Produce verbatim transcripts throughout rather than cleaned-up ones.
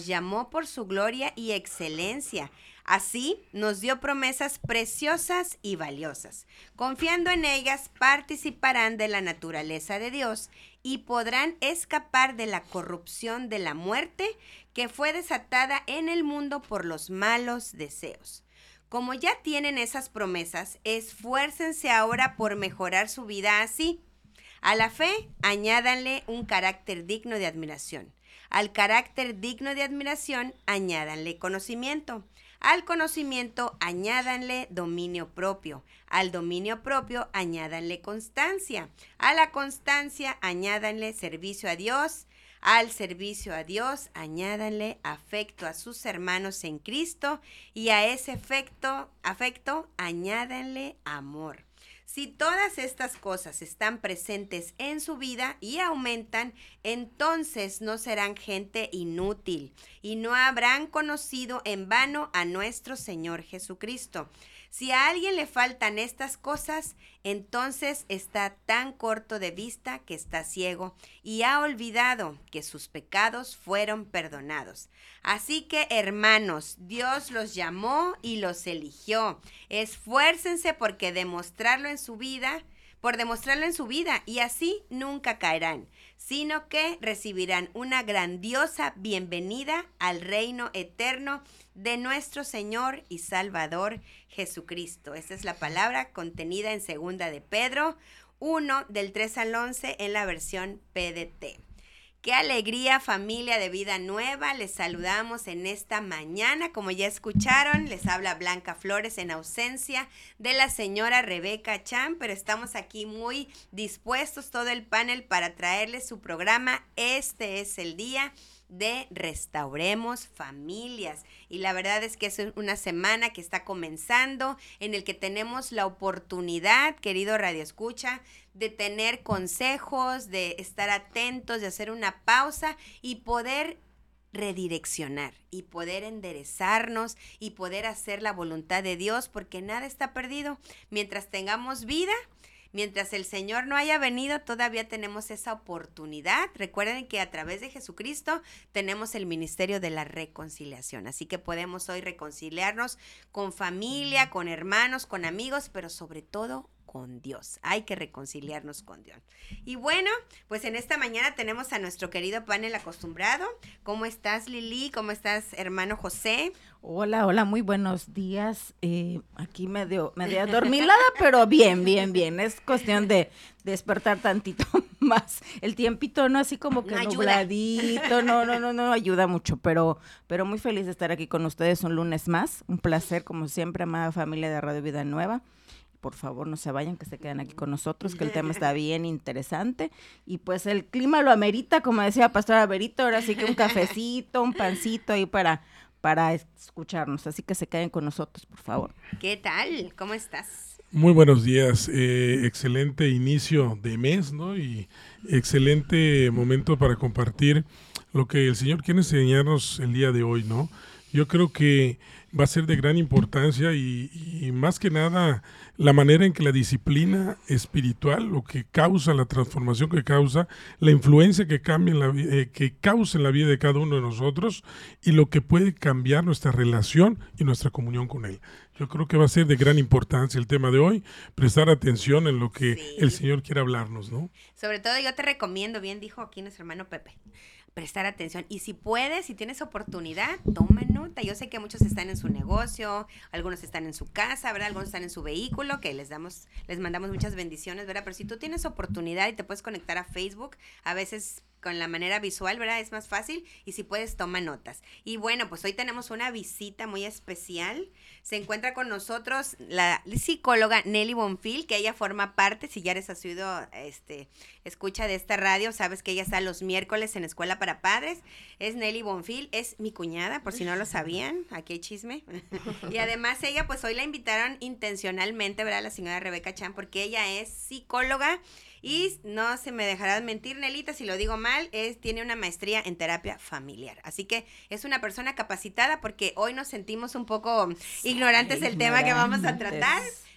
nos llamó por su gloria y excelencia. Así nos dio promesas preciosas y valiosas. Confiando en ellas, participarán de la naturaleza de Dios y podrán escapar de la corrupción de la muerte que fue desatada en el mundo por los malos deseos. Como ya tienen esas promesas, esfuércense ahora por mejorar su vida así. A la fe, añádanle un carácter digno de admiración. Al carácter digno de admiración, añádanle conocimiento. Al conocimiento, añádanle dominio propio. Al dominio propio, añádanle constancia. A la constancia, añádanle servicio a Dios. Al servicio a Dios, añádanle afecto a sus hermanos en Cristo. Y a ese afecto, afecto, añádanle amor. Si todas estas cosas están presentes en su vida y aumentan, entonces no serán gente inútil y no habrán conocido en vano a nuestro Señor Jesucristo. Si a alguien le faltan estas cosas, entonces está tan corto de vista que está ciego y ha olvidado que sus pecados fueron perdonados. Así que, hermanos, Dios los llamó y los eligió. Esfuércense porque demostrarlo en su vida, por demostrarlo en su vida, y así nunca caerán, sino que recibirán una grandiosa bienvenida al reino eterno de nuestro Señor y Salvador Jesucristo. Esta es la palabra contenida en segunda de Pedro uno, del tres al once, en la versión P D T. Qué alegría, familia de Vida Nueva, les saludamos en esta mañana. Como ya escucharon, les habla Blanca Flores en ausencia de la señora Rebeca Chan, pero estamos aquí muy dispuestos, todo el panel, para traerles su programa. Este es el día de Restauremos Familias, y la verdad es que es una semana que está comenzando, en el que tenemos la oportunidad, querido Radio Escucha, de tener consejos, de estar atentos, de hacer una pausa y poder redireccionar y poder enderezarnos y poder hacer la voluntad de Dios, porque nada está perdido. Mientras tengamos vida, mientras el Señor no haya venido, todavía tenemos esa oportunidad. Recuerden que a través de Jesucristo tenemos el ministerio de la reconciliación. Así que podemos hoy reconciliarnos con familia, con hermanos, con amigos, pero sobre todo con Dios. Hay que reconciliarnos con Dios. Y bueno, pues en esta mañana tenemos a nuestro querido panel acostumbrado. ¿Cómo estás, Lili? ¿Cómo estás, hermano José? Hola, hola, muy buenos días. Eh, aquí medio, medio adormilada, pero bien, bien, bien. Es cuestión de despertar tantito más. El tiempito, no así como que no nubladito, no, no, no, no ayuda mucho, pero, pero muy feliz de estar aquí con ustedes un lunes más. Un placer, como siempre, amada familia de Radio Vida Nueva. Por favor, no se vayan, que se queden aquí con nosotros, que el tema está bien interesante. Y pues el clima lo amerita, como decía Pastora Berito, ahora sí que un cafecito, un pancito ahí para, para escucharnos. Así que se queden con nosotros, por favor. ¿Qué tal? ¿Cómo estás? Muy buenos días, eh, excelente inicio de mes, ¿no? Y excelente momento para compartir lo que el Señor quiere enseñarnos el día de hoy, ¿no? Yo creo que va a ser de gran importancia y, y más que nada la manera en que la disciplina espiritual, lo que causa, la transformación que causa, la influencia que cambia en la, eh, que causa en la vida de cada uno de nosotros y lo que puede cambiar nuestra relación y nuestra comunión con Él. Yo creo que va a ser de gran importancia el tema de hoy, prestar atención en lo que sí. el Señor quiere hablarnos, ¿no? Sobre todo yo te recomiendo, bien dijo aquí nuestro hermano Pepe, prestar atención. Y si puedes, si tienes oportunidad, toma nota. Yo sé que muchos están en su negocio, algunos están en su casa, ¿verdad? Algunos están en su vehículo, que les damos, les mandamos muchas bendiciones, ¿verdad? Pero si tú tienes oportunidad y te puedes conectar a Facebook, a veces con la manera visual, ¿verdad? Es más fácil, y si puedes, toma notas. Y bueno, pues hoy tenemos una visita muy especial. Se encuentra con nosotros la psicóloga Nelly Bonfil, que ella forma parte, si ya eres asiduo, este, escucha de esta radio, sabes que ella está los miércoles en Escuela para Padres. Es Nelly Bonfil, es mi cuñada, por si no lo sabían, aquí hay chisme. Y además ella, pues hoy la invitaron intencionalmente, ¿verdad? La señora Rebeca Chan, porque ella es psicóloga. Y no se me dejarás mentir, Nelita, si lo digo mal, es, tiene una maestría en terapia familiar. Así que es una persona capacitada, porque hoy nos sentimos un poco ignorantes del tema que vamos a tratar.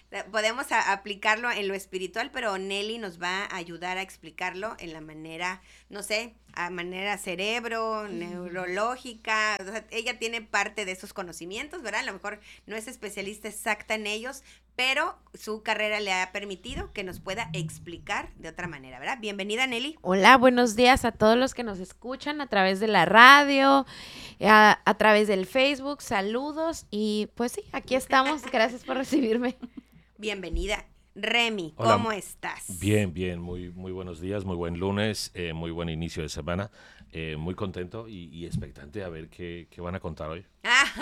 Podemos a, aplicarlo en lo espiritual, pero Nelly nos va a ayudar a explicarlo en la manera, no sé, a manera cerebro, mm. neurológica. O sea, ella tiene parte de esos conocimientos, ¿verdad? A lo mejor no es especialista exacta en ellos, pero su carrera le ha permitido que nos pueda explicar de otra manera, ¿verdad? Bienvenida, Nelly. Hola, buenos días a todos los que nos escuchan a través de la radio, a, a través del Facebook, saludos y pues sí, aquí estamos, gracias por recibirme. Bienvenida. Remy, Hola. ¿cómo estás? Bien, bien, muy, muy buenos días, muy buen lunes, eh, muy buen inicio de semana, eh, muy contento y, y expectante a ver qué, qué van a contar hoy.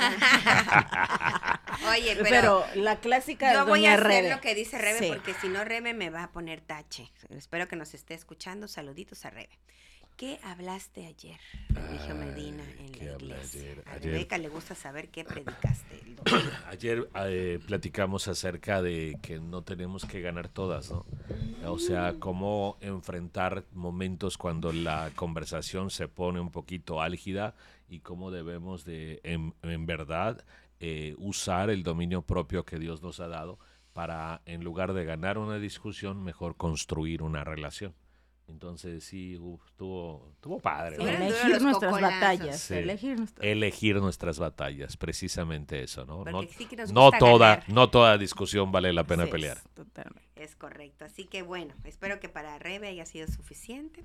Oye, pero, pero la clásica yo de voy Doña a hacer Rebe. lo que dice Rebe, Sí. porque si no Rebe me va a poner tache. Espero que nos esté escuchando. Saluditos a Rebe. ¿Qué hablaste ayer, Remigio Medina, en ¿qué la hablé iglesia? ayer? A Ayer- Rebeca le gusta saber qué predicaste el domingo. Ayer eh, platicamos acerca de que no tenemos que ganar todas, ¿no? O sea, cómo enfrentar momentos cuando la conversación se pone un poquito álgida y cómo debemos de, en, en verdad, eh, usar el dominio propio que Dios nos ha dado para, en lugar de ganar una discusión, mejor construir una relación. Entonces sí, uf, estuvo, estuvo padre. Sí, ¿no? eran duros Elegir los nuestras cocolazos. batallas. Sí. Elegir nuestras Elegir nuestras batallas, precisamente eso, ¿no? Porque No, sí que nos no gusta toda, ganar. no toda discusión vale la pena Así es, pelear. totalmente. Es correcto. Así que bueno, espero que para Rebe haya sido suficiente.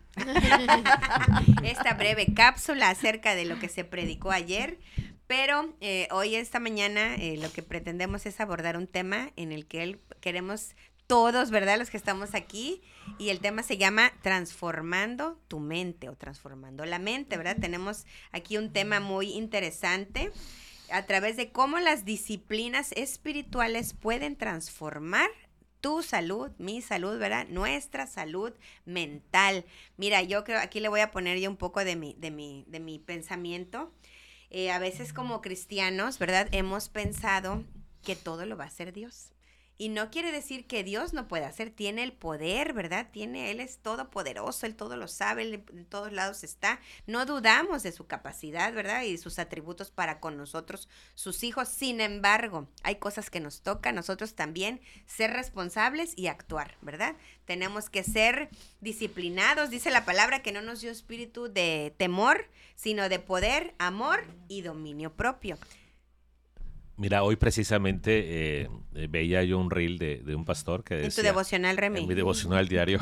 Esta breve cápsula acerca de lo que se predicó ayer. Pero eh, hoy, esta mañana, eh, lo que pretendemos es abordar un tema en el que él, queremos todos, ¿verdad? Los que estamos aquí. Y el tema se llama Transformando tu mente o Transformando la mente, ¿verdad? Tenemos aquí un tema muy interesante a través de cómo las disciplinas espirituales pueden transformar tu salud, mi salud, ¿verdad? Nuestra salud mental. Mira, yo creo, aquí le voy a poner yo un poco de mi, de mi, de mi pensamiento. Eh, a veces como cristianos, ¿verdad? Hemos pensado que todo lo va a hacer Dios. Y no quiere decir que Dios no pueda hacer, tiene el poder, ¿verdad? Tiene, Él es todopoderoso, Él todo lo sabe, Él en todos lados está. No dudamos de su capacidad, ¿verdad? Y sus atributos para con nosotros, sus hijos. Sin embargo, hay cosas que nos toca a nosotros también ser responsables y actuar, ¿verdad? Tenemos que ser disciplinados, dice la palabra que no nos dio espíritu de temor, sino de poder, amor y dominio propio. Mira, hoy precisamente eh, eh, veía yo un reel de, de un pastor que decía... En tu devocional, Remy. En mi devocional diario.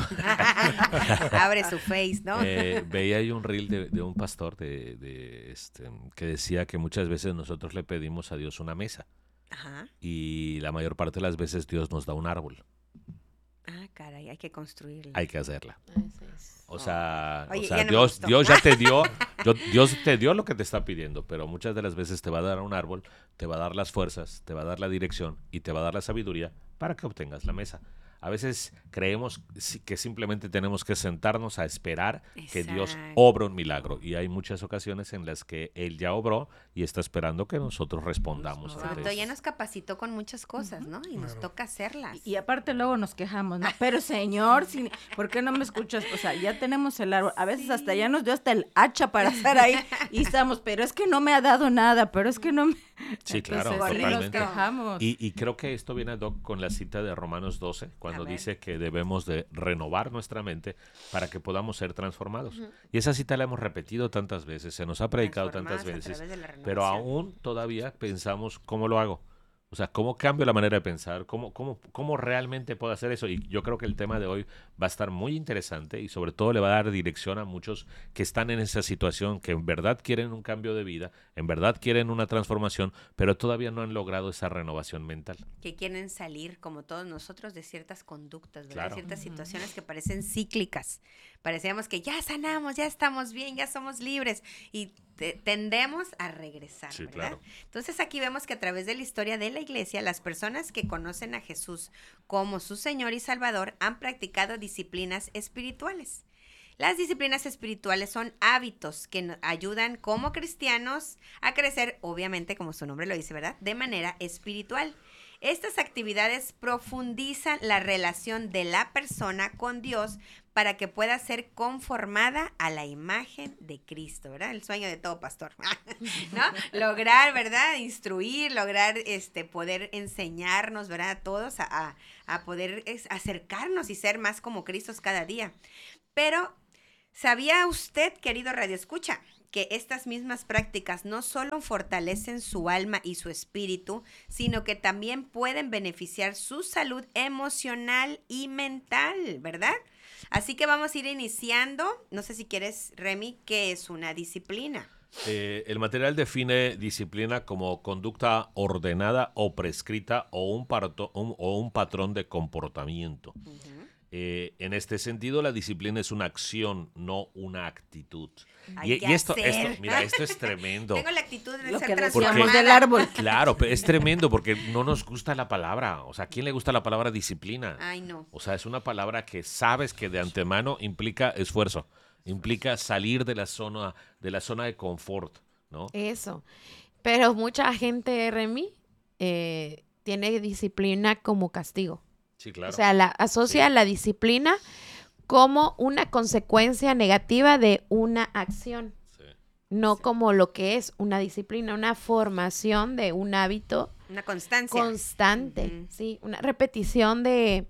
Abre su face, ¿no? Eh, veía yo un reel de, de un pastor de, de este, que decía que muchas veces nosotros le pedimos a Dios una mesa Ajá. y la mayor parte de las veces Dios nos da un árbol. Ah, caray, hay que construirla. Hay que hacerla. O sea, Oye, o sea ya no me Dios, gustó. Dios ya te dio, yo- Dios te dio lo que te está pidiendo, pero muchas de las veces te va a dar un árbol, te va a dar las fuerzas, te va a dar la dirección y te va a dar la sabiduría para que obtengas la mesa. A veces creemos si- que simplemente tenemos que sentarnos a esperar que Dios Exacto. obre un milagro. Y hay muchas ocasiones en las que Él ya obró y está esperando que nosotros respondamos Sobre ante todo ya eso. nos capacitó con muchas cosas, ¿no? Y nos toca hacerlas. Y aparte luego nos quejamos, ¿no? Pero señor, si- ¿por qué no me escuchas? O sea, ya tenemos el árbol, a veces hasta ya nos dio hasta el hacha para estar ahí y estamos, pero es que no me ha dado nada, pero es que no me... Sí, claro, Entonces, sí, nos totalmente. quejamos. Y, y creo que esto viene ad hoc con la cita de Romanos doce, cuando A ver. dice que debemos de renovar nuestra mente para que podamos ser transformados. Y esa cita la hemos repetido tantas veces, se nos ha predicado tantas Transformados a veces, través de la pero renovación. aún todavía pensamos, ¿cómo lo hago? O sea, ¿cómo cambio la manera de pensar? ¿Cómo, cómo, cómo realmente puedo hacer eso? Y yo creo que el tema de hoy va a estar muy interesante y sobre todo le va a dar dirección a muchos que están en esa situación, que en verdad quieren un cambio de vida, en verdad quieren una transformación, pero todavía no han logrado esa renovación mental. Que quieren salir, como todos nosotros, de ciertas conductas, ¿verdad? Claro. Ciertas situaciones que parecen cíclicas. Parecíamos que ya sanamos, ya estamos bien, ya somos libres y te- tendemos a regresar, Sí, ¿verdad? claro. Entonces aquí vemos que a través de la historia de la iglesia, las personas que conocen a Jesús como su Señor y Salvador han practicado disciplinas espirituales. Las disciplinas espirituales son hábitos que nos ayudan como cristianos a crecer, obviamente, como su nombre lo dice, ¿verdad? De manera espiritual. Estas actividades profundizan la relación de la persona con Dios para que pueda ser conformada a la imagen de Cristo, ¿verdad? El sueño de todo pastor, ¿no? Lograr, ¿verdad? Instruir, lograr este, poder enseñarnos, ¿verdad? A todos a, a, a poder es, acercarnos y ser más como Cristos cada día. Pero, ¿sabía usted, querido radioescucha, que estas mismas prácticas no solo fortalecen su alma y su espíritu, sino que también pueden beneficiar su salud emocional y mental, ¿verdad? Así que vamos a ir iniciando. No sé si quieres, Remy, ¿qué es una disciplina? Eh, el material define disciplina como conducta ordenada o prescrita o un, parto, un, o un patrón de comportamiento. Uh-huh. Eh, en este sentido, la disciplina es una acción, no una actitud. Hay y, que y esto, hacer. esto, mira, esto es tremendo. Tengo la actitud de Lo ser que transformada. decíamos del árbol. Claro, pero es tremendo porque no nos gusta la palabra. O sea, ¿a quién le gusta la palabra disciplina? Ay, no. O sea, es una palabra que sabes que de antemano implica esfuerzo, implica salir de la zona, de la zona de confort, ¿no? Eso. Pero mucha gente, Remy, eh, tiene disciplina como castigo. Sí, claro. O sea, la, asocia Sí. la disciplina como una consecuencia negativa de una acción, Sí. no Sí. como lo que es una disciplina, una formación de un hábito Una constancia. constante, Ujú. ¿sí? Una repetición de,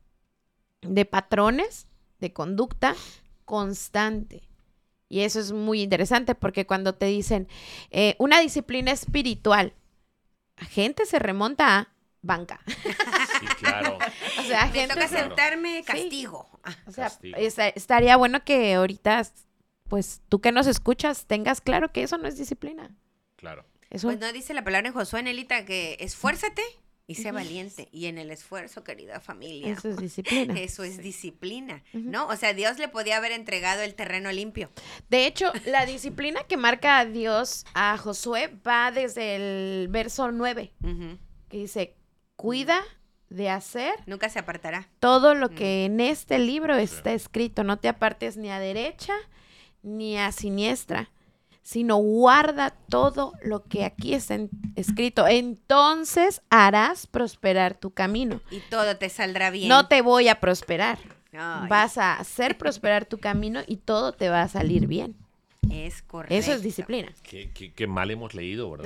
de patrones de conducta constante. Y eso es muy interesante porque cuando te dicen eh, una disciplina espiritual, la gente se remonta a banca. Sí, claro. O sea, Me gente toca se- Claro. sentarme, Sí. castigo. Ah, O sea, Castigo. esta- estaría bueno que ahorita, pues tú que nos escuchas, tengas claro que eso no es disciplina. Claro. Eso, Pues no dice la palabra en Josué, Nelita, que esfuérzate y sé Ujú. valiente. Y en el esfuerzo, querida familia, eso es disciplina. eso es disciplina, Ujú. ¿no? O sea, Dios le podía haber entregado el terreno limpio. De hecho, la disciplina que marca a Dios a Josué va desde el verso nueve, Ujú. que dice, cuida de hacer Nunca se apartará. todo lo Mm. que en este libro está escrito. No te apartes ni a derecha ni a siniestra, sino guarda todo lo que aquí está en- escrito. Entonces harás prosperar tu camino. Y todo te saldrá bien. No te voy a prosperar. Ay, Vas a hacer prosperar tu camino y todo te va a salir bien. es correcto. Eso es disciplina. Qué, qué- qué mal hemos leído, ¿verdad?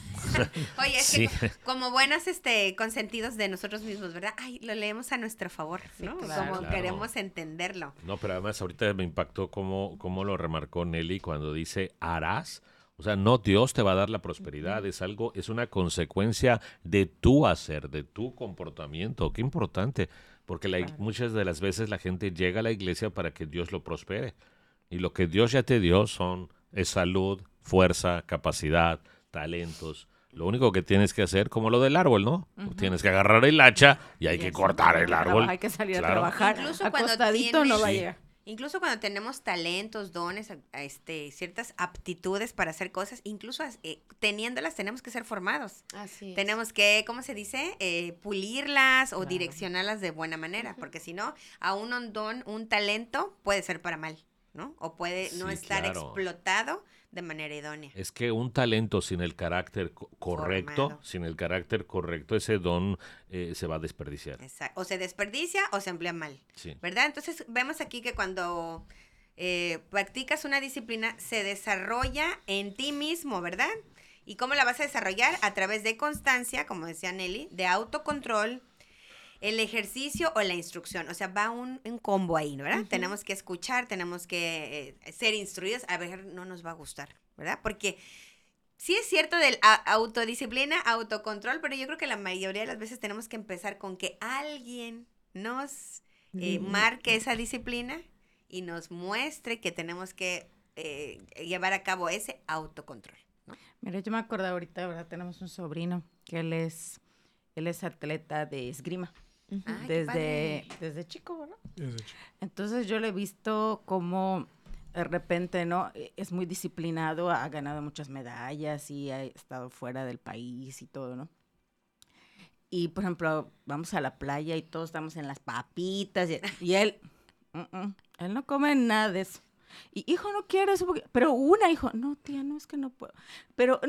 Oye, es Sí. que co- como buenas este, consentidos de nosotros mismos, ¿verdad? Ay, lo leemos a nuestro favor, ¿no? claro. Como Claro. queremos entenderlo. No, pero además ahorita me impactó cómo, cómo lo remarcó Nelly cuando dice harás. O sea, no Dios te va a dar la prosperidad, es algo, es una consecuencia de tu hacer, de tu comportamiento. Qué importante, porque la- Claro. muchas de las veces la gente llega a la iglesia para que Dios lo prospere. Y lo que Dios ya te dio son es salud, fuerza, capacidad, talentos. Lo único que tienes que hacer, como lo del árbol, ¿no? Ujú. Tienes que agarrar el hacha y hay Y que así, cortar el traba- árbol. Hay que salir Claro. a trabajar. Incluso cuando Acostadito no va a tienes- llegar. Incluso cuando tenemos talentos, dones, a- a este, ciertas aptitudes para hacer cosas, incluso eh, teniéndolas tenemos que ser formados. Así Tenemos que, ¿cómo se dice? Eh, pulirlas o Claro. direccionarlas de buena manera, Ujú. porque si no, a un un don, un talento puede ser para mal, ¿no? O puede no Sí, estar claro. explotado de manera idónea. Es que un talento sin el carácter co- correcto, Formado. sin el carácter correcto, ese don eh, se va a desperdiciar. Esa- O se desperdicia o se emplea mal, Sí. ¿verdad? Entonces vemos aquí que cuando eh, practicas una disciplina se desarrolla en ti mismo, ¿verdad? ¿Y cómo la vas a desarrollar? A través de constancia, como decía Nelly, de autocontrol, el ejercicio o la instrucción. O sea, va un, un combo ahí, ¿no? ¿verdad? Ujú. Tenemos que escuchar, tenemos que eh, ser instruidos. A ver, no nos va a gustar, ¿verdad? Porque sí es cierto del a- autodisciplina, autocontrol, pero yo creo que la mayoría de las veces tenemos que empezar con que alguien nos eh, Mm. marque esa disciplina y nos muestre que tenemos que eh, llevar a cabo ese autocontrol. Mira, yo me acuerdo ahorita, ¿verdad? Tenemos un sobrino que él es, él es atleta de esgrima. Ujú. Ay, qué desde, padre. desde chico, ¿verdad? Es hecho. Entonces yo le he visto como de repente, ¿no? E- Es muy disciplinado, ha ganado muchas medallas y ha estado fuera del país y todo, ¿no? Y, por ejemplo, vamos a la playa y todos estamos en las papitas y, y él, mm, mm, él no come nada de eso. Y, hijo, no quiero eso, porque- pero una, hijo, no, tía, no, es que no puedo. Pero ne-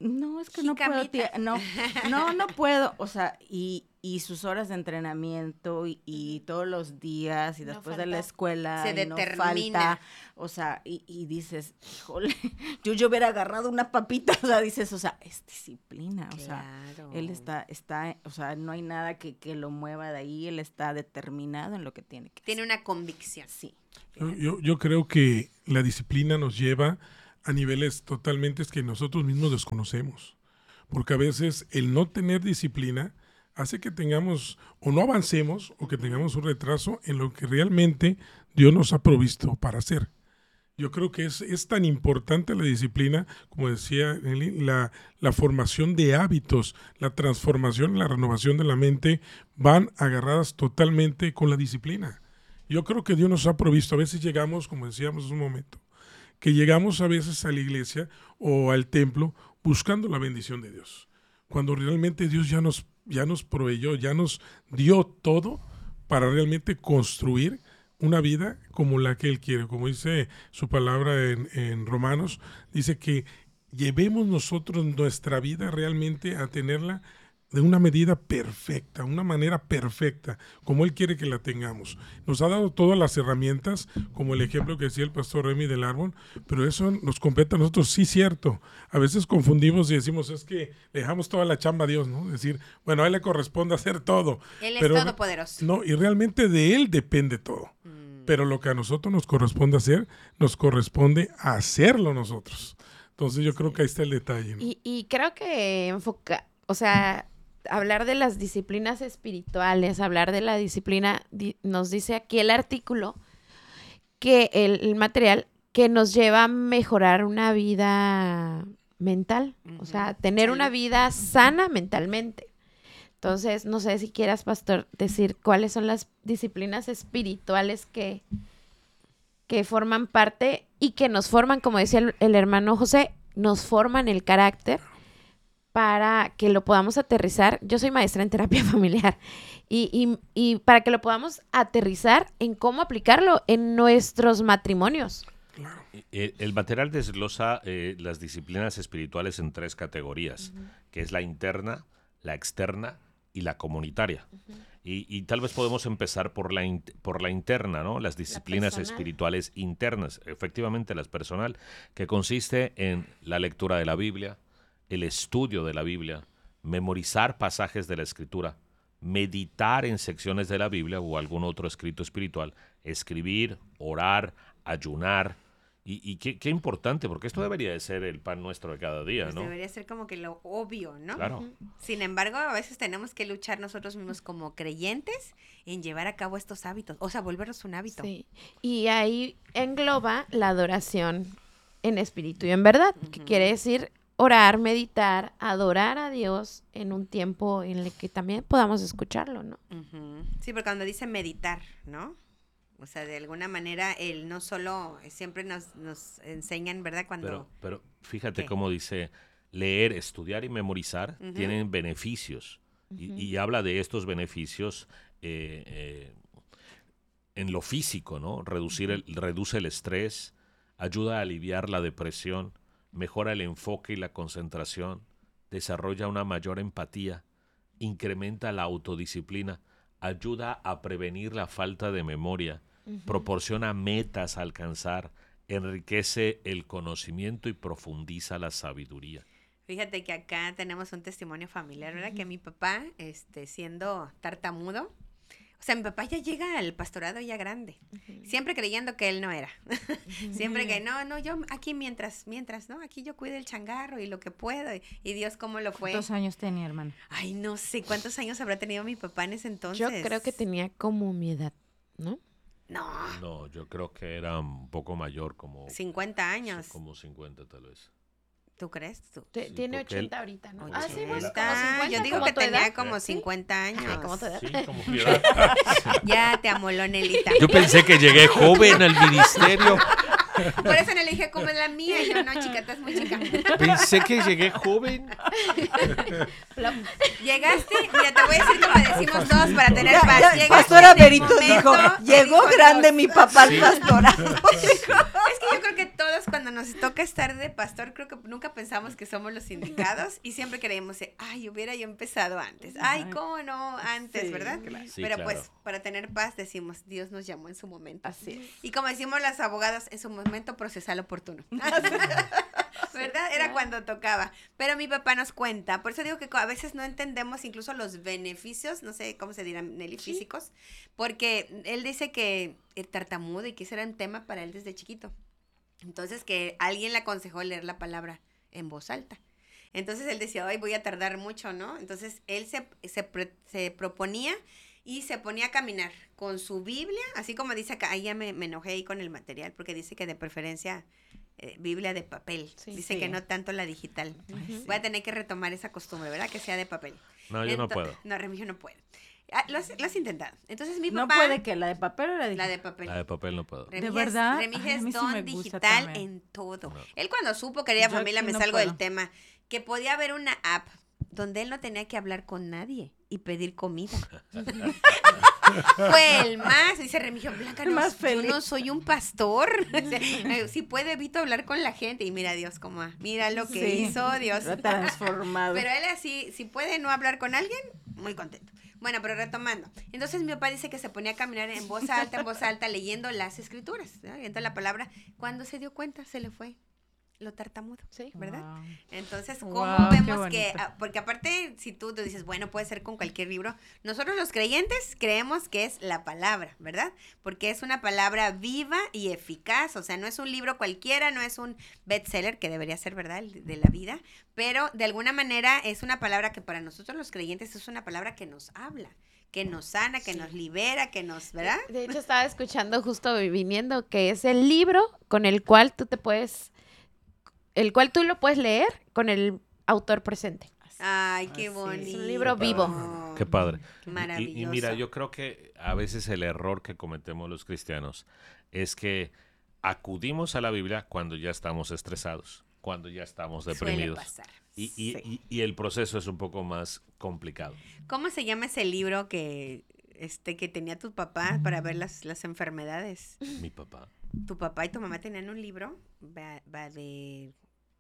No, es que no puedo, tía, no, no, no puedo, o sea, y, y sus horas de entrenamiento y, y todos los días y No después falta. de la escuela Se y no determina. falta, o sea, y, y dices, híjole, yo, yo hubiera agarrado una papita, o sea, dices, o sea, es disciplina, o sea, Claro. él está, está, o sea, no hay nada que, que lo mueva de ahí, él está determinado en lo que tiene que Tiene hacer. una convicción. Sí. Yo, yo, yo creo que la disciplina nos lleva a niveles totalmente que nosotros mismos desconocemos. Porque a veces el no tener disciplina hace que tengamos o no avancemos o que tengamos un retraso en lo que realmente Dios nos ha provisto para hacer. Yo creo que es, es tan importante la disciplina, como decía Eli, la, la formación de hábitos, la transformación, la renovación de la mente van agarradas totalmente con la disciplina. Yo creo que Dios nos ha provisto, a veces llegamos, como decíamos hace un momento, que llegamos a veces a la iglesia o al templo buscando la bendición de Dios, cuando realmente Dios ya nos, ya nos proveyó, ya nos dio todo para realmente construir una vida como la que Él quiere. Como dice su palabra en, en Romanos, dice que llevemos nosotros nuestra vida realmente a tenerla de una medida perfecta, una manera perfecta, como Él quiere que la tengamos. Nos ha dado todas las herramientas, como el ejemplo que decía el pastor Remy del árbol, pero eso nos compete a nosotros, sí, cierto. A veces confundimos y decimos, es que le dejamos toda la chamba a Dios, ¿no? Es decir, bueno, a Él le corresponde hacer todo. Él es pero, todopoderoso. No, y realmente de Él depende todo. Mm. Pero lo que a nosotros nos corresponde hacer, nos corresponde hacerlo nosotros. Entonces yo creo que ahí está el detalle, ¿no? Y, y creo que enfoca, o sea, hablar de las disciplinas espirituales, hablar de la disciplina, di- nos dice aquí el artículo, que el, el material que nos lleva a mejorar una vida mental, o sea, tener Salud. una vida sana mentalmente. Entonces, no sé si quieras, pastor, decir cuáles son las disciplinas espirituales que, que forman parte y que nos forman, como decía el, el hermano José, nos forman el carácter para que lo podamos aterrizar. Yo soy maestra en terapia familiar y, y, y para que lo podamos aterrizar en cómo aplicarlo en nuestros matrimonios. El, el material desglosa eh, las disciplinas espirituales en tres categorías, uh-huh. que es la interna, la externa y la comunitaria. Uh-huh. y, y tal vez podemos empezar por la, in, por la interna, ¿no? Las disciplinas espirituales internas, efectivamente las personal, que consiste en la lectura de la Biblia, el estudio de la Biblia, memorizar pasajes de la Escritura, meditar en secciones de la Biblia o algún otro escrito espiritual, escribir, orar, ayunar. Y, y qué, qué importante, porque esto debería de ser el pan nuestro de cada día, Pues ¿no? debería ser como que lo obvio, ¿no? Claro. Uh-huh. Sin embargo, a veces tenemos que luchar nosotros mismos como creyentes en llevar a cabo estos hábitos, o sea, volverlos un hábito. Sí. Y ahí engloba la adoración en espíritu y en verdad, uh-huh. que quiere decir orar, meditar, adorar a Dios en un tiempo en el que también podamos escucharlo, ¿no? Uh-huh. Sí, porque cuando dice meditar, ¿no? O sea, de alguna manera, él no solo, siempre nos, nos enseñan, ¿verdad? Cuando... Pero, pero fíjate ¿Qué? cómo dice, leer, estudiar y memorizar uh-huh. tienen beneficios. Uh-huh. Y, y habla de estos beneficios eh, eh, en lo físico, ¿no? Reducir el, reduce el estrés, ayuda a aliviar la depresión, mejora el enfoque y la concentración, desarrolla una mayor empatía, incrementa la autodisciplina, ayuda a prevenir la falta de memoria, uh-huh. proporciona metas a alcanzar, enriquece el conocimiento y profundiza la sabiduría. Fíjate que acá tenemos un testimonio familiar, ¿verdad? Uh-huh. Que mi papá, este, siendo tartamudo, o sea, mi papá ya llega al pastorado ya grande, uh-huh. siempre creyendo que él no era. Uh-huh. Siempre que, no, no, yo aquí mientras, mientras, ¿no? Aquí yo cuido el changarro y lo que puedo. Y, y Dios, ¿cómo lo fue? ¿Cuántos años tenía, hermano? Ay, no sé, ¿cuántos años habrá tenido mi papá en ese entonces? Yo creo que tenía como mi edad, ¿no? No. No, yo creo que era un poco mayor, como... cincuenta años. Como cincuenta, tal vez. ¿Tú crees? ¿Tú? Sí, tiene ochenta él, ahorita, ¿no? ochenta. Ah, sí, pues, como cincuenta, yo digo que tenía edad? como cincuenta años. Ay, ¿cómo tu edad? Sí, como mi edad. Ya te amoló, Nelita. Yo pensé que llegué joven al ministerio. Por eso no le dije cómo es la mía. Y yo, no, chica, estás muy chica. Pensé que llegué joven. Llegaste, mira, te voy a decir como decimos todos para tener paz. Ya, Llegaste Pastora en el Veritos momento, dijo, llegó dijo grande Dios. mi papá al Sí. pastorado. Es que yo creo que todos todos cuando nos toca estar de pastor, creo que nunca pensamos que somos los indicados y siempre creemos, ay, hubiera yo empezado antes. Ay, ¿cómo no? Antes, Sí, ¿verdad? claro. Sí, Pero claro. pues, para tener paz decimos, Dios nos llamó en su momento. Así es. Y como decimos las abogadas, en su momento procesal oportuno. ¿Verdad? Era cuando tocaba. Pero mi papá nos cuenta, por eso digo que a veces no entendemos incluso los beneficios, no sé cómo se dirán, Nelly, Sí. físicos, porque él dice que el tartamudo y que ese era un tema para él desde chiquito. Entonces que alguien le aconsejó leer la palabra en voz alta. Entonces él decía, ay, voy a tardar mucho, ¿no? Entonces él se, se, pre- se proponía y se ponía a caminar con su Biblia, así como dice acá, ahí ya me, me enojé ahí con el material, porque dice que de preferencia eh, Biblia de papel, Sí. dice Sí. que no tanto la digital. Ujú. Voy a tener que retomar esa costumbre, ¿verdad? Que sea de papel. No, yo no Ento- puedo. No, Remigio no puede. Ah, lo, has, lo has intentado. Entonces mi No papá... puede que la de papel o la de La de papel. La de papel no puedo. Remigio ¿De verdad? Es, Remigio Ay, a es mí sí don me gusta digital también. en todo. No. Él cuando supo, querida Yo familia, aquí me no salgo puedo. del tema, que podía haber una app donde él no tenía que hablar con nadie y pedir comida. Fue el más, dice Remigio, Blanca, no, Más yo feliz. no soy un pastor. Si puede, evito hablar con la gente. Y mira Dios cómo, mira lo que Sí, hizo Dios. lo ha transformado. Pero él así, si puede no hablar con alguien, muy contento. Bueno, pero retomando. Entonces mi papá dice que se ponía a caminar en voz alta, en voz alta, leyendo las escrituras, ¿no? Leyendo la palabra. Cuando se dio cuenta, se le fue lo tartamudo, Sí. ¿verdad? Wow. Entonces, ¿cómo Guau, qué vemos que, bonito. ah, porque aparte, si tú te dices, bueno, puede ser con cualquier libro, nosotros los creyentes creemos que es la palabra, ¿verdad? Porque es una palabra viva y eficaz, o sea, no es un libro cualquiera, no es un bestseller, que debería ser, ¿verdad?, el de la vida, pero de alguna manera es una palabra que para nosotros los creyentes es una palabra que nos habla, que nos sana, que Sí. nos libera, que nos, ¿verdad? De hecho, estaba escuchando justo viniendo que es el libro con el cual tú te puedes, el cual tú lo puedes leer con el autor presente. Ay, Así qué es. bonito. Es un libro Qué vivo. padre. Qué padre. Y- Maravilloso. Y, y mira, yo creo que a veces el error que cometemos los cristianos es que acudimos a la Biblia cuando ya estamos estresados, cuando ya estamos Suele deprimidos. pasar. Y, y- Sí. y- y el proceso es un poco más complicado. ¿Cómo se llama ese libro que este que tenía tu papá para ver las, las enfermedades? Mi papá. Tu papá y tu mamá tenían un libro, va, va de...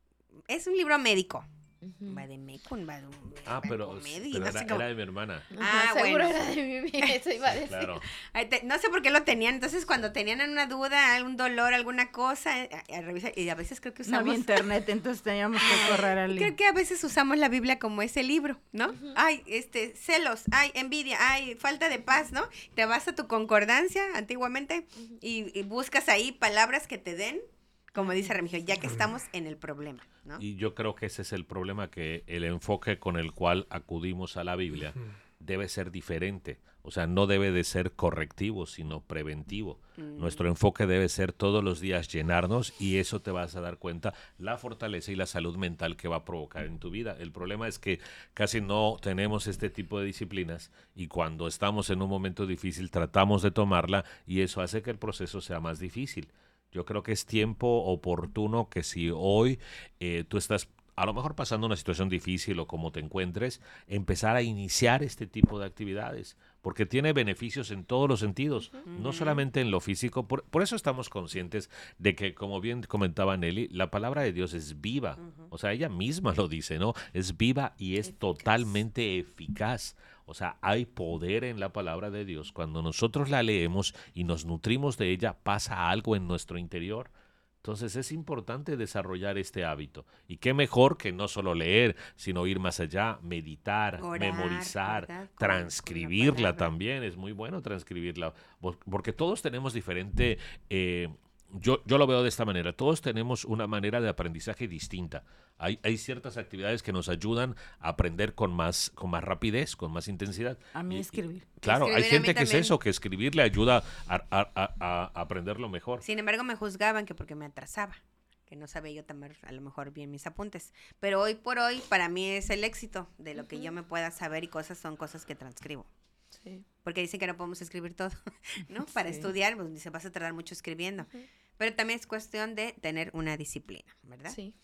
Es un libro médico. Ujú. Va de Mecum, va de... Ah, va de pero, comedia, pero no era, sé cómo- era de mi hermana. Ah, Ajá, seguro bueno. era de mi eso iba a decir. Claro. Ay, te- no sé por qué lo tenían. Entonces, cuando tenían una duda, algún dolor, alguna cosa, eh, a revisa- y a veces creo que No había usamos... internet, entonces teníamos que correr al Creo que a veces usamos la Biblia como ese libro, ¿no? Ay, este, celos, ay, envidia, ay, falta de paz, ¿no? Te vas a tu concordancia antiguamente y, y buscas ahí palabras que te den, como dice Remigio, ya que estamos en el problema, ¿no? Y yo creo que ese es el problema, que el enfoque con el cual acudimos a la Biblia debe ser diferente. O sea, no debe de ser correctivo, sino preventivo. Mm. Nuestro enfoque debe ser todos los días llenarnos, y eso te vas a dar cuenta la fortaleza y la salud mental que va a provocar en tu vida. El problema es que casi no tenemos este tipo de disciplinas, y cuando estamos en un momento difícil tratamos de tomarla, y eso hace que el proceso sea más difícil. Yo creo que es tiempo oportuno que si hoy eh, tú estás a lo mejor pasando una situación difícil o como te encuentres, empezar a iniciar este tipo de actividades, porque tiene beneficios en todos los sentidos, no solamente en lo físico. Por, por eso estamos conscientes de que, como bien comentaba Nelly, la palabra de Dios es viva. O sea, ella misma lo dice, ¿no? Es viva y es Eficaz. totalmente eficaz. O sea, hay poder en la palabra de Dios. Cuando nosotros la leemos y nos nutrimos de ella, pasa algo en nuestro interior. Entonces es importante desarrollar este hábito. Y qué mejor que no solo leer, sino ir más allá, meditar, Orar, memorizar, ¿verdad? Con- con la transcribirla palabra. también. Es muy bueno transcribirla, por- porque todos tenemos diferente... eh, yo, yo lo veo de esta manera. Todos tenemos una manera de aprendizaje distinta. Hay, hay ciertas actividades que nos ayudan a aprender con más, con más rapidez, con más intensidad. A mí Y- y- escribir. Claro, Escribir hay a mí gente que es también. eso, que escribir le ayuda a, a- a- a aprenderlo mejor. Sin embargo, me juzgaban que porque me atrasaba, que no sabía yo tomar a lo mejor bien mis apuntes. Pero hoy por hoy, para mí es el éxito de lo que yo me pueda saber, y cosas son cosas que transcribo. Sí. Porque dicen que no podemos escribir todo, ¿no? Para Sí. estudiar, pues dice, vas a tardar mucho escribiendo. Ujú. Pero también es cuestión de tener una disciplina, ¿verdad? Sí.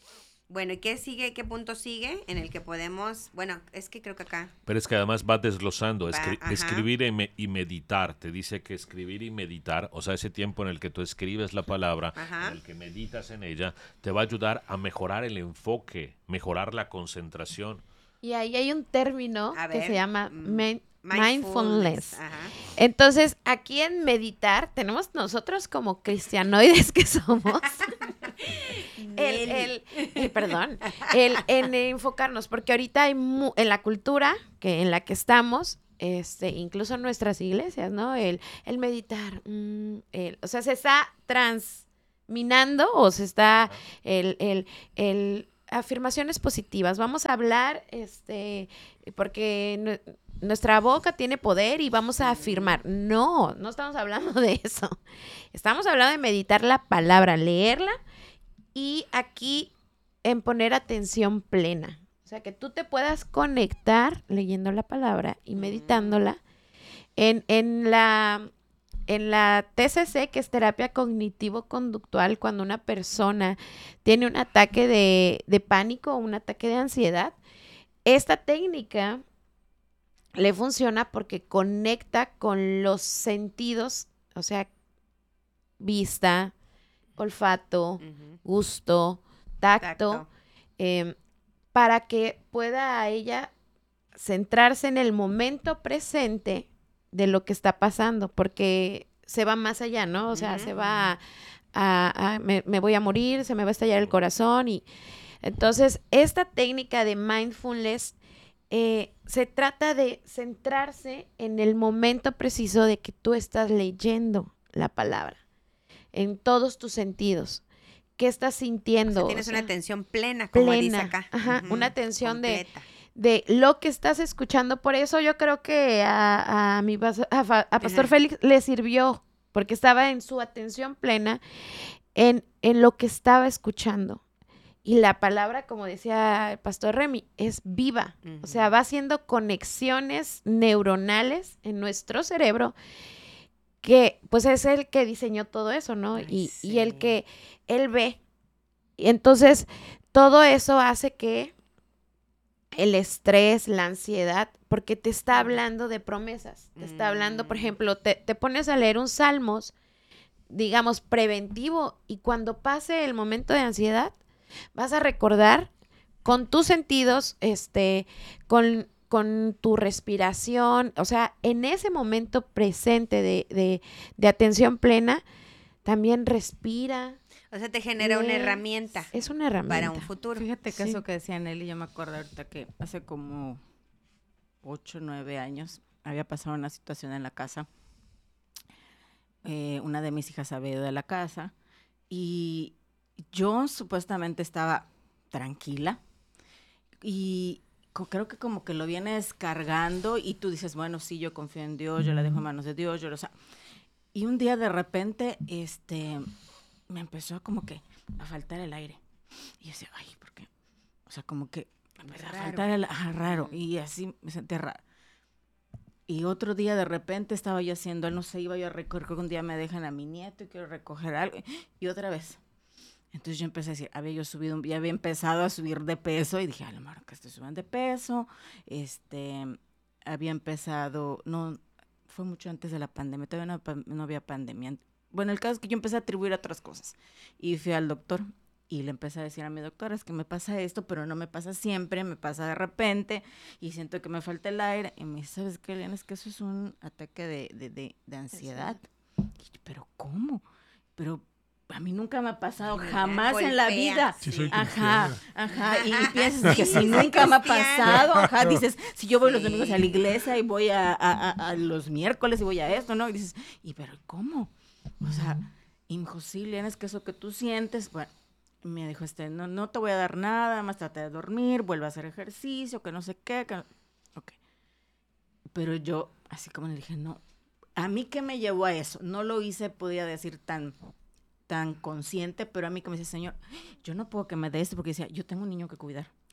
Bueno, ¿y qué sigue? ¿Qué punto sigue en el que podemos? Bueno, es que creo que acá. Pero es que además va desglosando, escri- ajá. escribir y, me- y meditar. Te dice que escribir y meditar, o sea, ese tiempo en el que tú escribes la palabra, Ajá. en el que meditas en ella, te va a ayudar a mejorar el enfoque, mejorar la concentración. Y ahí hay un término A que ver, se llama mm, min- mindfulness. Ajá. Entonces, aquí en meditar, tenemos nosotros como cristianoides que somos, el, el, eh, perdón, el, en enfocarnos, porque ahorita hay mu- en la cultura que en la que estamos, este, incluso en nuestras iglesias, ¿no? El, el meditar, mm, el- o sea, se está transminando o se está el, el, el afirmaciones positivas. Vamos a hablar, este, porque nu- nuestra boca tiene poder y vamos a afirmar. No, no estamos hablando de eso. Estamos hablando de meditar la palabra, leerla y aquí en poner atención plena. O sea, que tú te puedas conectar leyendo la palabra y meditándola. En, en la, en la T C C, que es terapia cognitivo-conductual, cuando una persona tiene un ataque de, de pánico o un ataque de ansiedad, esta técnica le funciona porque conecta con los sentidos, o sea, vista, olfato, Ujú. gusto, tacto, Tacto. eh, para que pueda ella centrarse en el momento presente de lo que está pasando, porque se va más allá, ¿no? O sea, Ujú. se va a, a- a- me, me voy a morir, se me va a estallar el corazón y entonces esta técnica de mindfulness eh, se trata de centrarse en el momento preciso de que tú estás leyendo la palabra, en todos tus sentidos. ¿Qué estás O sintiendo? sea, tienes O una sea, atención plena, como dice plena, acá. ajá, Ujú. una atención de, Completa. de lo que estás escuchando. Por eso yo creo que a, a mi pas- a, Fa- a Pastor Ajá. Félix le sirvió, porque estaba en su atención plena en, en lo que estaba escuchando. Y la palabra, como decía el Pastor Remy, es viva. O sea, Ujú. va haciendo conexiones neuronales en nuestro cerebro que pues es el que diseñó todo eso, ¿no? Ay, y, y el sí. que él ve. Y entonces, todo eso hace que el estrés, la ansiedad, porque te está hablando de promesas, te está hablando, por Mm. ejemplo, te, te pones a leer un salmos, digamos, preventivo, y cuando pase el momento de ansiedad, vas a recordar con tus sentidos, este, con, con tu respiración, o sea, en ese momento presente de, de, de atención plena, también respira. O sea, te genera una lee. herramienta Es una herramienta. para un futuro. Fíjate que Sí. eso que decía Nelly, yo me acuerdo ahorita que hace como ocho, nueve años había pasado una situación en la casa. Eh, una de mis hijas había ido de la casa y yo supuestamente estaba tranquila y co- creo que como que lo vienes cargando y tú dices, bueno, sí, yo confío en Dios, yo la dejo en manos de Dios, yo lo sa-". Y un día de repente, este, me empezó como que a faltar el aire. Y yo decía, ay, ¿por qué? O sea, como que me empezó a Raro. faltar el aire, raro. Y así me sentí raro. Y otro día de repente estaba yo haciendo, no sé, iba yo a recoger, un día me dejan a mi nieto y quiero recoger algo. Y otra vez. Entonces yo empecé a decir, había yo subido, un- ya había empezado a subir de peso y dije, a lo mejor que estoy subiendo de peso. Este, había empezado, no, fue mucho antes de la pandemia, todavía no, pa- no había pandemia. Bueno, el caso es que yo empecé a atribuir otras cosas. Y fui al doctor y le empecé a decir a mi doctora, es que me pasa esto, pero no me pasa siempre, me pasa de repente y siento que me falta el aire. Y me dice, ¿sabes qué, Eliana? Es que eso es un ataque de, de, de, de ansiedad. Y yo, ¿pero cómo? Pero a mí nunca me ha pasado, Mira, jamás en la golpea. vida. Sí, soy Ajá, cristiana. ajá, y piensas que Sí, si soy nunca me ha cristiana. pasado, ajá, dices, si yo voy los domingos a la Sí. iglesia y voy a, a, a, a los miércoles y voy a esto, ¿no? Y dices, ¿y pero cómo? O sea, y me dijo, sí, Liana, es que eso que tú sientes, bueno, me dijo, este, no, no te voy a dar nada, más trata de dormir, vuelve a hacer ejercicio, que no sé qué, que no-". Ok. Pero yo, así como le dije, no, ¿a mí qué me llevó a eso? No lo hice, podía decir, tan tan consciente, pero a mí que me dice, Señor, yo no puedo que me dé esto porque decía, yo tengo un niño que cuidar.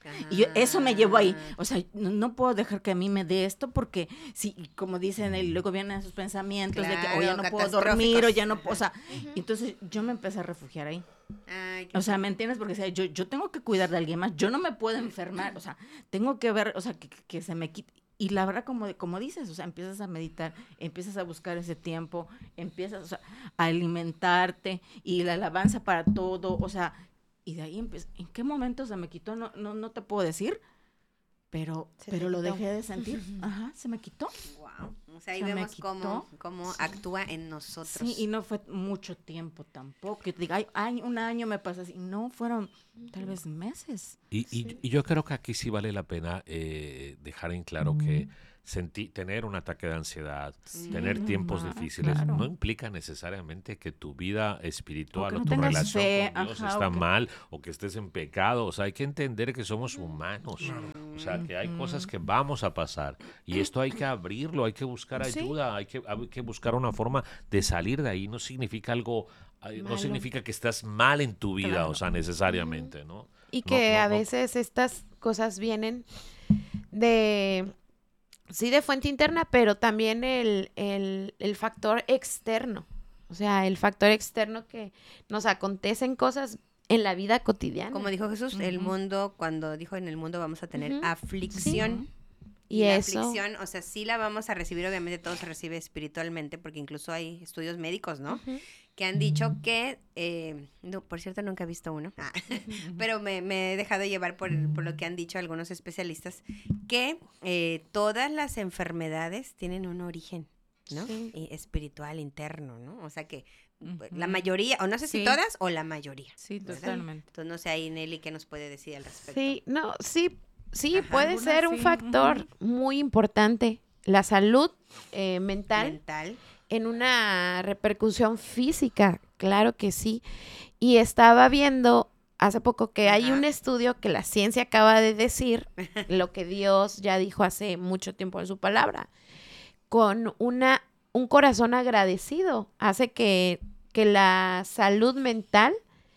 Y yo- eso me llevó ahí. Ah. O sea, no, no puedo dejar que a mí me dé esto porque, si, como dicen, y luego vienen esos pensamientos de que o ya Claro, no puedo dormir o ya no puedo, o sea, Ujú. entonces yo me empecé a refugiar ahí. Ay, qué O sea, ¿me entiendes? Porque o sea, yo, yo tengo que cuidar de alguien más, yo no me puedo enfermar, o sea, tengo que ver, o sea, que, que se me quite. Y la verdad, como, como dices, o sea, empiezas a meditar, empiezas a buscar ese tiempo, empiezas, o sea, a alimentarte y la alabanza para todo, o sea, y de ahí empieza. ¿En qué momento se me quitó? No, no, no te puedo decir, pero, Se te pero lo quitó. dejé de sentir. Ajá, se me quitó. Wow. O sea, ahí Se me vemos cómo, quitó. cómo Sí. actúa en nosotros. Sí, y no fue mucho tiempo tampoco. Que te diga, ay, ay, un año me pasa así. No, fueron tal vez meses. Y, y- Sí. y yo creo que aquí sí vale la pena eh, dejar en claro que senti- tener un ataque de ansiedad, Sí. tener tiempos normal, difíciles, claro. no implica necesariamente que tu vida espiritual O que o, no tu tengas relación fe, con Dios ajá, está o que- mal o que estés en pecado. O sea, hay que entender que somos humanos. O sea, que hay cosas que vamos a pasar. Y esto hay que abrirlo, hay que buscar Sí. ayuda, hay que, hay que buscar una forma de salir de ahí. No significa algo, ay, no Malo. significa que estás mal en tu vida, Claro. o sea, necesariamente, ¿no? Y No, que no, a no. veces estas cosas vienen de, sí, de fuente interna, pero también el, el, el factor externo. O sea, el factor externo que nos acontecen cosas en la vida cotidiana. Como dijo Jesús, el Ujú. mundo, cuando dijo en el mundo vamos a tener Ujú. aflicción. Y Y, la eso- aflicción, o sea, sí la vamos a recibir, obviamente todo se recibe espiritualmente, porque incluso hay estudios médicos, ¿no? Ujú. Que han dicho que, eh, no, por cierto, nunca he visto uno, ah, pero me, me he dejado llevar por, por lo que han dicho algunos especialistas, que eh, todas las enfermedades tienen un origen, ¿no? Sí. Y espiritual interno, ¿no? O sea que pues, Ujú. la mayoría, o no sé si Sí. todas, o la mayoría. Sí, ¿verdad? totalmente. Entonces, no sé ahí, Nelly, ¿qué nos puede decir al respecto? Sí, no, sí, sí, Ajá, puede algunas ser un sí, factor muy importante. La salud eh, mental Mental. en una repercusión física, claro que sí. Y estaba viendo hace poco que hay Ajá. un estudio que la ciencia acaba de decir, lo que Dios ya dijo hace mucho tiempo en su palabra, con una, un corazón agradecido hace que, que la salud mental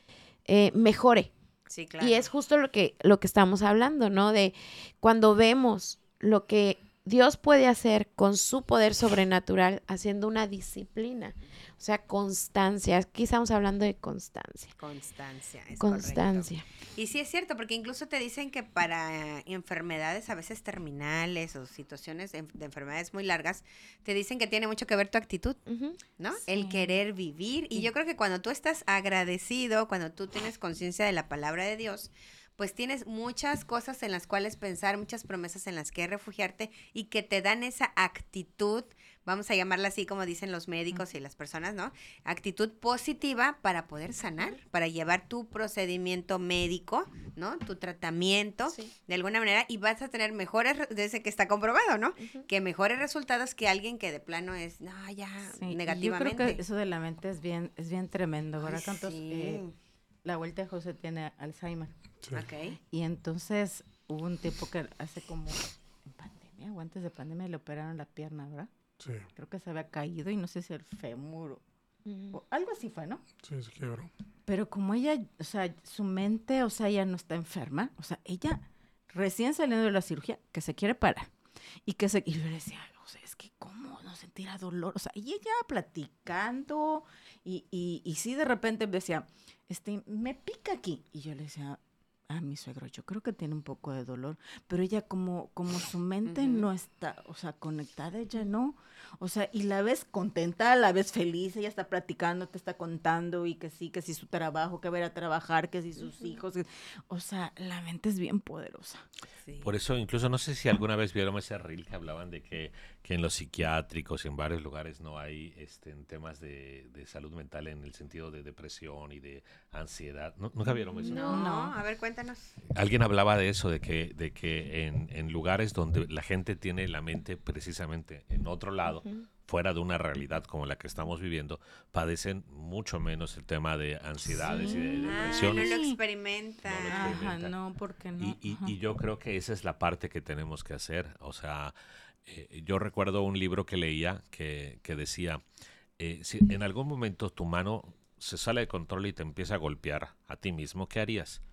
eh, mejore. Sí, claro. Y es justo lo que, lo que estamos hablando, ¿no? De cuando vemos lo que Dios puede hacer con su poder sobrenatural, haciendo una disciplina, o sea, constancia. Aquí estamos hablando de constancia. Constancia. Es Constancia. correcto. Y sí es cierto, porque incluso te dicen que para enfermedades a veces terminales o situaciones de, de enfermedades muy largas, te dicen que tiene mucho que ver tu actitud, Ujú. ¿no? Sí. El querer vivir. Y yo creo que cuando tú estás agradecido, cuando tú tienes conciencia de la palabra de Dios, pues tienes muchas cosas en las cuales pensar, muchas promesas en las que refugiarte y que te dan esa actitud, vamos a llamarla así como dicen los médicos y las personas, ¿no? Actitud positiva para poder sanar, para llevar tu procedimiento médico, ¿no? Tu tratamiento Sí. de alguna manera y vas a tener mejores, re- desde que está comprobado, ¿no? Ujú. Que mejores resultados que alguien que de plano es, no, ya, Sí, y negativamente. Yo creo que eso de la mente es bien, es bien tremendo, ¿verdad? Ay, ¿Cuántos, sí. eh, la abuelita de José tiene Alzheimer. Sí. Ok. Y entonces hubo un tiempo que hace como en pandemia o antes de pandemia le operaron la pierna, ¿verdad? Sí, Creo que se había caído y no sé si el fémur o, Ujú. o algo así fue, ¿no? sí, se quebró. Pero como ella, o sea, su mente, o sea, ella no está enferma, o sea, ella recién saliendo de la cirugía, que se quiere parar y que se, y yo le decía, o sea, es que cómo no sentirá dolor, o sea, y ella platicando y, y, y sí de repente decía, este, me pica aquí, y yo le decía a mi suegro, yo creo que tiene un poco de dolor, pero ella como, como su mente Ujú. no está, o sea, conectada, ella no, o sea, y la ves contenta, la ves feliz, ella está platicando, te está contando y que sí, que sí su trabajo, que va a ir a trabajar, que sí sus hijos, que- o sea, la mente es bien poderosa. Sí. Por eso, incluso no sé si alguna vez vieron ese reel que hablaban de que, que en los psiquiátricos y en varios lugares no hay este, en temas de, de salud mental en el sentido de depresión y de ansiedad. ¿Nu- ¿Nunca vieron eso? No, No. a ver, cuéntanos. Alguien hablaba de eso, de que, de que en, en lugares donde la gente tiene la mente precisamente en otro lado, Ujú. fuera de una realidad como la que estamos viviendo, padecen mucho menos el tema de ansiedades y de Sí. Ah, no depresiones. lo experimenta. No lo Ajá, experimenta. no, porque no. Y, y- Ajá. y yo creo que esa es la parte que tenemos que hacer. O sea, eh, yo recuerdo un libro que leía que, que decía, eh, si en algún momento tu mano se sale de control y te empieza a golpear a ti mismo, ¿qué harías?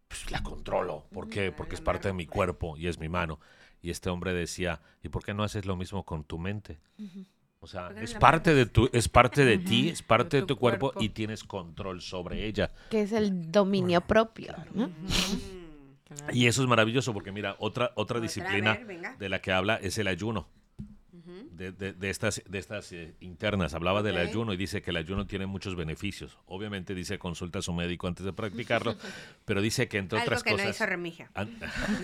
pues la controlo. ¿Por qué? Porque es parte de mi cuerpo y es mi mano. Y este hombre decía, ¿y por qué no haces lo mismo con tu mente? Uh-huh. O sea, es parte de tu, es parte de uh-huh. ti, es parte de tu, de tu cuerpo, cuerpo y tienes control sobre ella. Que es el dominio bueno, propio, claro. ¿no? Uh-huh. Y eso es maravilloso porque mira, otra, otra, otra disciplina ver, de la que habla es el ayuno. De, de, de estas, de estas eh, internas, hablaba okay. del ayuno y dice que el ayuno tiene muchos beneficios. Obviamente dice consulta a su médico antes de practicarlo, pero dice que entre Algo otras que cosas... no hizo Remigio. An-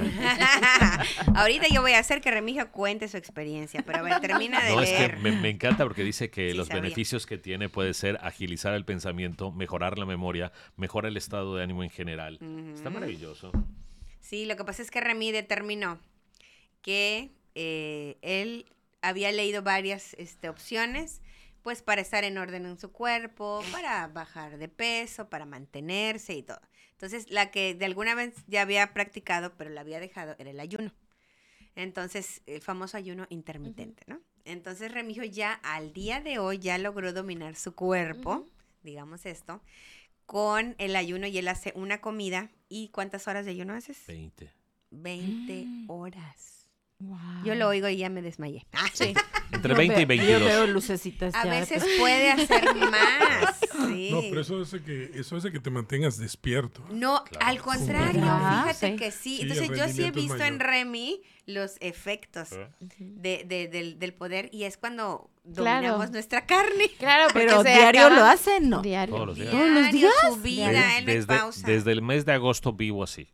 Ahorita yo voy a hacer que Remigio cuente su experiencia, pero a ver, termina de no, leer. Es que me, me encanta porque dice que sí, los sabía. beneficios que tiene puede ser agilizar el pensamiento, mejorar la memoria, mejorar el estado de ánimo en general. Uh-huh. Está maravilloso. Sí, lo que pasa es que Remy determinó que eh, él... había leído varias este, opciones, pues para estar en orden en su cuerpo, para bajar de peso, para mantenerse y todo. Entonces, la que de alguna vez ya había practicado, pero la había dejado, era el ayuno. Entonces, el famoso ayuno intermitente, ¿no? Entonces, Remigio ya al día de hoy ya logró dominar su cuerpo, uh-huh. digamos esto, con el ayuno, y él hace una comida. ¿Y cuántas horas de ayuno haces? veinte. veinte mm. horas. Wow. Yo lo oigo y ya me desmayé. Ah, sí. Entre veinte y veintidós. Yo veo lucecitas. A ya, veces pues. puede hacer más. Sí. No, pero eso hace que eso hace que te mantengas despierto. No, claro. Al contrario, ah, fíjate sí. que sí. sí Entonces yo sí he visto en mayor. Remy los efectos ¿Eh? de, de, del, del poder, y es cuando claro. dominamos nuestra carne. Claro, pero diario acaba... lo hacen, ¿no? Diario. Todos los días. Diario, Todos los días. Su vida, él desde, me pausa. desde el mes de agosto vivo así.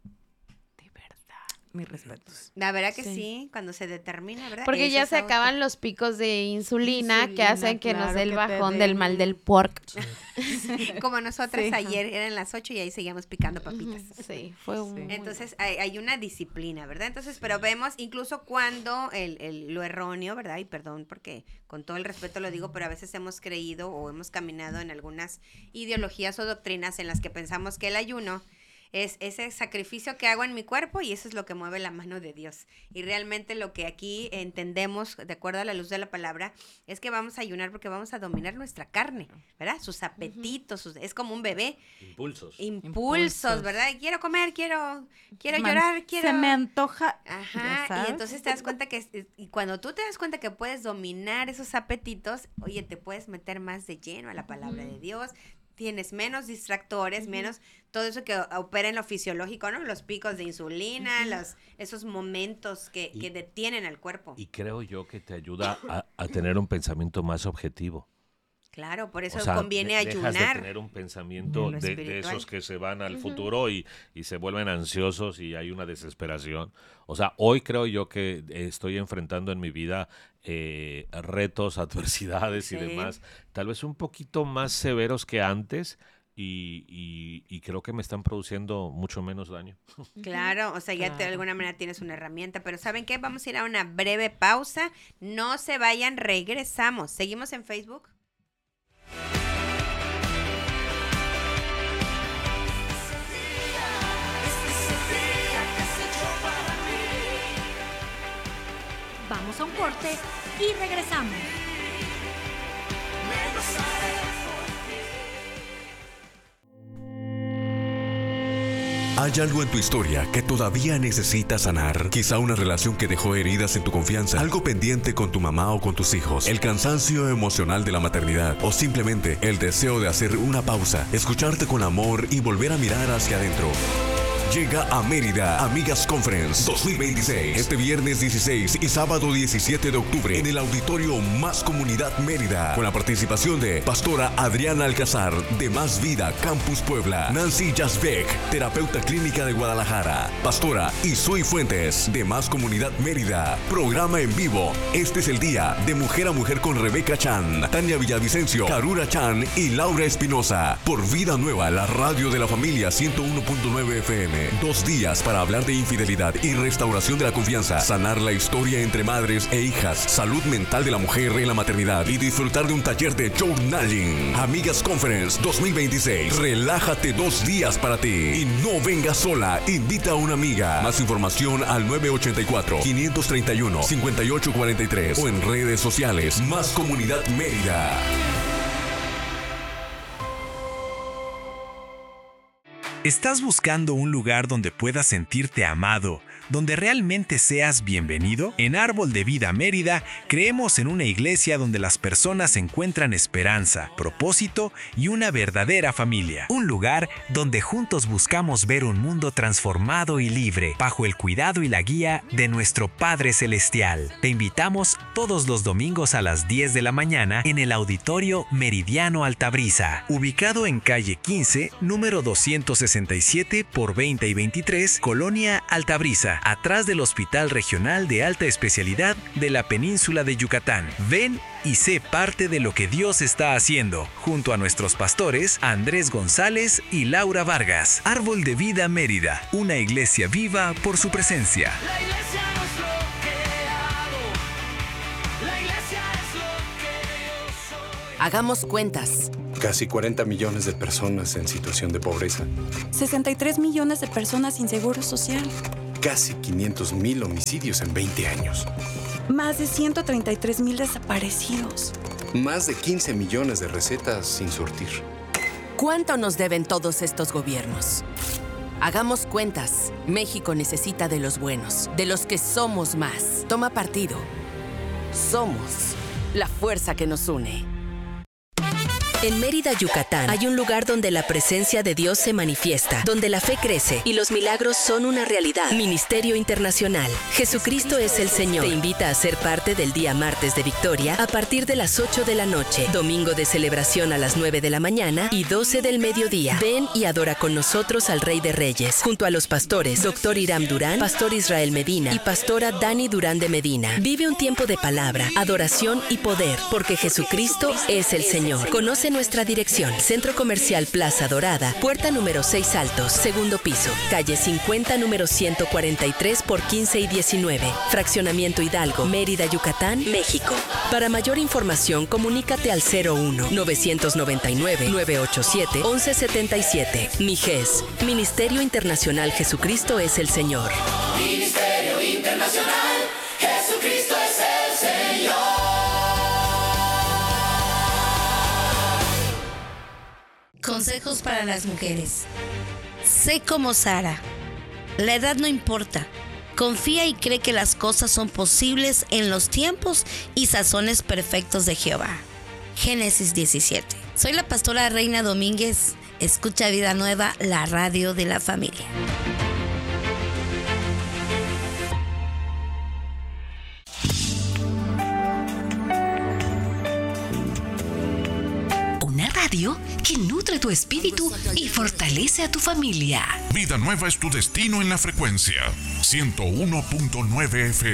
Mis respetos. La verdad que sí, sí cuando se determina, ¿verdad? Porque Eso ya es se auto. acaban los picos de insulina, Insulina, que hacen que claro, nos dé el que bajón te del den- mal del pork. Como nosotras Sí. ayer eran las ocho y ahí seguíamos picando papitas. Sí, fue un... Sí. Entonces hay, hay una disciplina, ¿verdad? Entonces, pero vemos incluso cuando el, el, lo erróneo, ¿verdad? Y perdón porque con todo el respeto lo digo, pero a veces hemos creído o hemos caminado en algunas ideologías o doctrinas en las que pensamos que el ayuno es ese sacrificio que hago en mi cuerpo y eso es lo que mueve la mano de Dios. Y realmente lo que aquí entendemos, de acuerdo a la luz de la palabra, es que vamos a ayunar porque vamos a dominar nuestra carne, ¿verdad? Sus apetitos, sus, es como un bebé. Impulsos. Impulsos, Impulsos. ¿verdad? Quiero comer, quiero, quiero Man- llorar, quiero... Se me antoja. Ajá, ya sabes. y entonces te das cuenta que, y cuando tú te das cuenta que puedes dominar esos apetitos, oye, te puedes meter más de lleno a la palabra uh-huh. de Dios, tienes menos distractores, uh-huh. menos todo eso que opera en lo fisiológico, ¿no? Los picos de insulina, uh-huh. los, esos momentos que, y, que detienen al cuerpo. Y creo yo que te ayuda a, a tener un pensamiento más objetivo. Claro, por eso o sea, conviene de, ayunar. Dejas de tener un pensamiento de, de, de esos que se van al uh-huh. futuro y, y se vuelven ansiosos y hay una desesperación. O sea, hoy creo yo que estoy enfrentando en mi vida eh, retos, adversidades sí. y demás, tal vez un poquito más severos que antes. Y, y, y creo que me están produciendo mucho menos daño. Claro, o sea, ya Claro. te, de alguna manera tienes una herramienta, pero ¿saben qué? Vamos a ir a una breve pausa. No se vayan, regresamos. ¿Seguimos en Facebook? Vamos a un corte y regresamos. ¿Hay algo en tu historia que todavía necesitas sanar? Quizá una relación que dejó heridas en tu confianza, algo pendiente con tu mamá o con tus hijos, el cansancio emocional de la maternidad o simplemente el deseo de hacer una pausa, escucharte con amor y volver a mirar hacia adentro. Llega a Mérida Amigas Conference dos mil veintiséis, este viernes dieciséis y sábado diecisiete de octubre en el Auditorio Más Comunidad Mérida, con la participación de Pastora Adriana Alcázar de Más Vida Campus Puebla, Nancy Jasbeck, terapeuta clínica de Guadalajara, Pastora Isui Fuentes de Más Comunidad Mérida. Programa en vivo. Este es el día de Mujer a Mujer con Rebeca Chan, Tania Villavicencio, Karura Chan y Laura Espinosa por Vida Nueva, la radio de la familia ciento uno punto nueve F M. Dos días para hablar de infidelidad y restauración de la confianza, sanar la historia entre madres e hijas, salud mental de la mujer en la maternidad y disfrutar de un taller de journaling. Amigas Conference dos mil veintiséis. Relájate dos días para ti y no vengas sola. Invita a una amiga. Más información al nueve ocho cuatro, cinco tres uno, cinco ocho cuatro tres o en redes sociales. Más Comunidad Mérida. ¿Estás buscando un lugar donde puedas sentirte amado, donde realmente seas bienvenido? En Árbol de Vida Mérida creemos en una iglesia donde las personas encuentran esperanza, propósito y una verdadera familia. Un lugar donde juntos buscamos ver un mundo transformado y libre, bajo el cuidado y la guía de nuestro Padre Celestial. Te invitamos todos los domingos a las diez de la mañana en el Auditorio Meridiano Altabrisa, ubicado en calle quince, número doscientos sesenta y siete por veinte y veintitrés, Colonia Altabrisa, atrás del Hospital Regional de Alta Especialidad de la Península de Yucatán. Ven y sé parte de lo que Dios está haciendo, junto a nuestros pastores Andrés González y Laura Vargas. Árbol de Vida Mérida, una iglesia viva por su presencia. La iglesia no es lo que hago, la iglesia es lo que yo soy. Hagamos cuentas. Casi cuarenta millones de personas en situación de pobreza. sesenta y tres millones de personas sin seguro social. Casi quinientos mil homicidios en veinte años. Más de ciento treinta y tres mil desaparecidos. Más de quince millones de recetas sin surtir. ¿Cuánto nos deben todos estos gobiernos? Hagamos cuentas. México necesita de los buenos, de los que somos más. Toma partido. Somos la fuerza que nos une. En Mérida, Yucatán, hay un lugar donde la presencia de Dios se manifiesta, donde la fe crece y los milagros son una realidad. Ministerio Internacional. Jesucristo es el Señor. Te invita a ser parte del día martes de Victoria a partir de las ocho de la noche, domingo de celebración a las nueve de la mañana y doce del mediodía. Ven y adora con nosotros al Rey de Reyes, junto a los pastores Doctor Iram Durán, Pastor Israel Medina y Pastora Dani Durán de Medina. Vive un tiempo de palabra, adoración y poder, porque Jesucristo es el Señor. Conoce nuestra dirección: Centro Comercial Plaza Dorada, puerta número seis Altos, segundo piso, calle cincuenta, número ciento cuarenta y tres por quince y diecinueve, Fraccionamiento Hidalgo, Mérida, Yucatán, México. Para mayor información, comunícate al cero uno, novecientos noventa y nueve, novecientos ochenta y siete, once setenta y siete. MIGES, Ministerio Internacional Jesucristo es el Señor. Ministerio Internacional, Jesucristo es el Señor. Consejos para las mujeres. Sé como Sara. La edad no importa. Confía y cree que las cosas son posibles en los tiempos y sazones perfectos de Jehová. Génesis diecisiete. Soy la pastora Reina Domínguez. Escucha Vida Nueva, la radio de la familia. Radio que nutre tu espíritu y fortalece a tu familia. Vida Nueva es tu destino en la frecuencia ciento uno punto nueve F M.